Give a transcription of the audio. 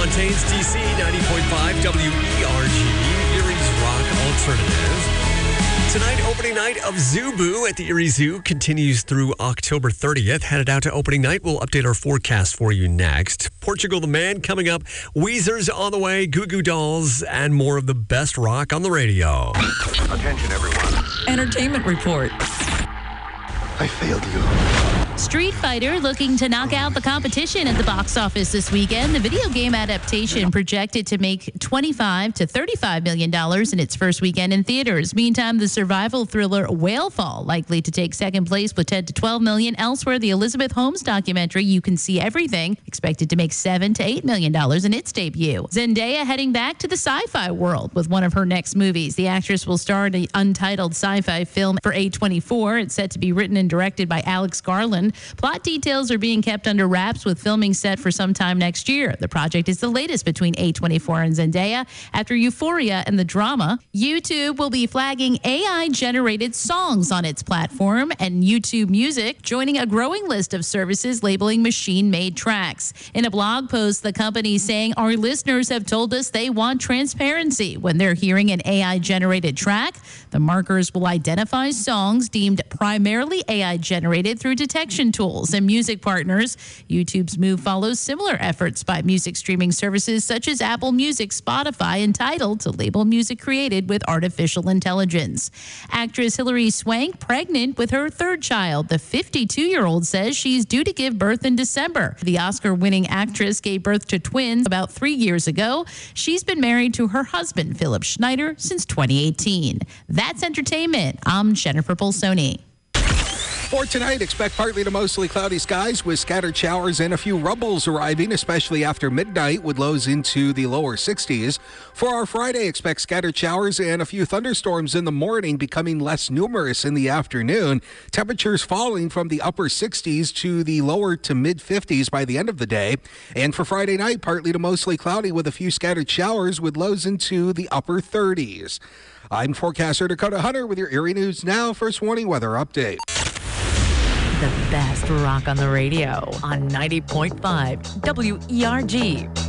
Fontaine's DC 90.5 WERG, Erie's Rock Alternative. Tonight, opening night of Zubu at the Erie Zoo continues through October 30th. Headed out to opening night. We'll update our forecast for you next. Portugal the Man coming up. Weezer's on the way. Goo Goo Dolls and more of the best rock on the radio. Attention, everyone. Entertainment report. I failed you. Street Fighter looking to knock out the competition at the box office this weekend. The video game adaptation projected to make $25 to $35 million in its first weekend in theaters. Meantime, the survival thriller Whalefall likely to take second place with $10 to $12 million. Elsewhere, the Elizabeth Holmes documentary You Can See Everything expected to make $7 to $8 million in its debut. Zendaya heading back to the sci-fi world with one of her next movies. The actress will star in an untitled sci-fi film for A24. It's set to be written and directed by Alex Garland. Plot details are being kept under wraps with filming set for some time next year. The project is the latest between A24 and Zendaya after Euphoria and the drama. YouTube will be flagging AI-generated songs on its platform, and YouTube Music joining a growing list of services labeling machine-made tracks. In a blog post, the company saying, "Our listeners have told us they want transparency when they're hearing an AI-generated track. The markers will identify songs deemed primarily AI-generated through detection tools and music partners." YouTube's move follows similar efforts by music streaming services such as Apple Music, Spotify, and Tidal to label music created with artificial intelligence. Actress Hilary Swank pregnant with her third child. The 52-year-old says she's due to give birth in December. The Oscar-winning actress gave birth to twins about 3 years ago. She's been married to her husband, Philip Schneider, since 2018. That's entertainment. I'm Jennifer Polsoni. For tonight, expect partly to mostly cloudy skies with scattered showers and a few rumbles arriving, especially after midnight, with lows into the lower 60s. For our Friday, expect scattered showers and a few thunderstorms in the morning, becoming less numerous in the afternoon. Temperatures falling from the upper 60s to the lower to mid 50s by the end of the day. And for Friday night, partly to mostly cloudy with a few scattered showers with lows into the upper 30s. I'm forecaster Dakota Hunter with your Erie News Now First Warning Weather Update. The best rock on the radio on 90.5 WERG.